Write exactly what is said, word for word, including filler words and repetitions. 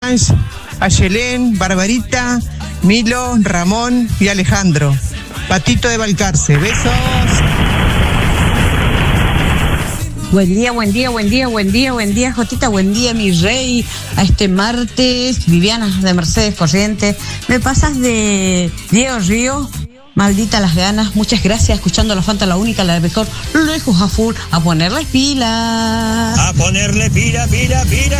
a Yelén, Barbarita, Milo, Ramón y Alejandro. Patito de Balcarce, besos. Buen día, buen día, buen día, buen día, buen día, Jotita, buen día, mi rey. A este martes, Viviana de Mercedes Corrientes. ¿Me pasas de Diego Río? Maldita las ganas. Muchas gracias, escuchando la Fanta, la única, la mejor. Lejos a full, a ponerle pilas. A ponerle pila, pila, pila.